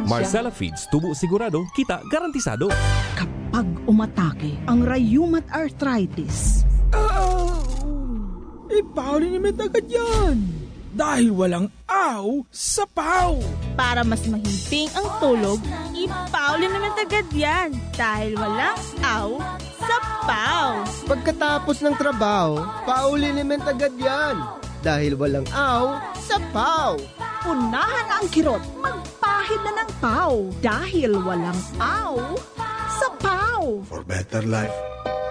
Marcella Feeds, tubo sigurado, kita garantisado. Kapag umatake ang rheumatoid arthritis, Paulin naman agad yan. Dahil walang aw sa paw. Para mas mahimping ang tulog, ipaulin naman agad yan. Dahil walang aw sa paw. Pagkatapos ng trabaho, paulin naman agad yan. Dahil walang aw sa paw. unahan na ang kirot, magpahid na ng paw. Dahil walang aw sa paw. For better life,